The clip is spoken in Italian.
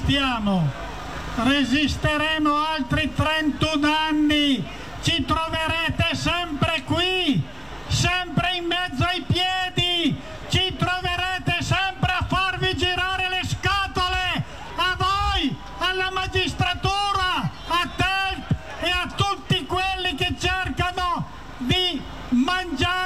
resisteremo altri 31 anni, ci troverete sempre qui, sempre in mezzo ai piedi, ci troverete sempre a farvi girare le scatole, a voi, alla magistratura, a TELT e a tutti quelli che cercano di mangiare